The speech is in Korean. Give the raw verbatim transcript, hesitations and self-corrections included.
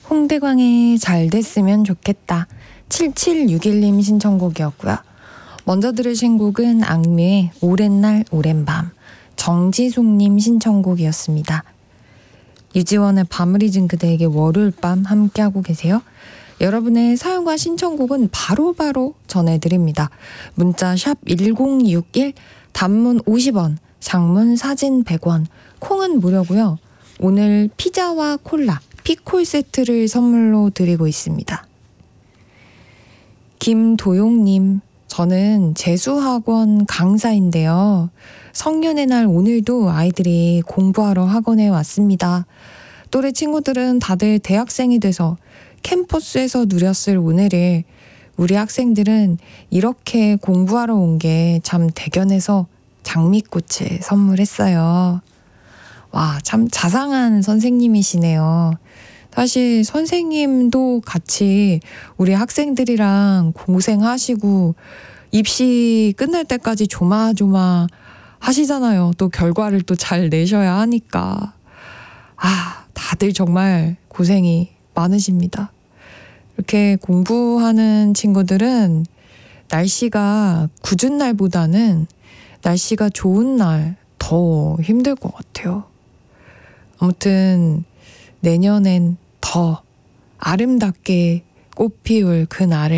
홍대광의 잘 됐으면 좋겠다. 칠칠육일 님 신청곡이었고요. 먼저 들으신 곡은 악뮤의 오랜 날 오랜 밤, 정지숙님 신청곡이었습니다. 유지원의 밤을 잊은 그대에게 월요일 밤 함께하고 계세요. 여러분의 사연과 신청곡은 바로바로 전해드립니다. 문자 샵 일공육일, 단문 오십 원, 장문 사진 백 원, 콩은 무료고요. 오늘 피자와 콜라, 피콜 세트를 선물로 드리고 있습니다. 김도용님, 저는 재수학원 강사인데요. 성년의 날 오늘도 아이들이 공부하러 학원에 왔습니다. 또래 친구들은 다들 대학생이 돼서 캠퍼스에서 누렸을 오늘을 우리 학생들은 이렇게 공부하러 온 게 참 대견해서 장미꽃을 선물했어요. 와, 참 자상한 선생님이시네요. 사실 선생님도 같이 우리 학생들이랑 고생하시고 입시 끝날 때까지 조마조마 하시잖아요. 또 결과를 또 잘 내셔야 하니까. 아, 다들 정말 고생이 많으십니다. 이렇게 공부하는 친구들은 날씨가 궂은 날보다는 날씨가 좋은 날 더 힘들 것 같아요. 아무튼 내년엔 더 아름답게 꽃 피울 그 날을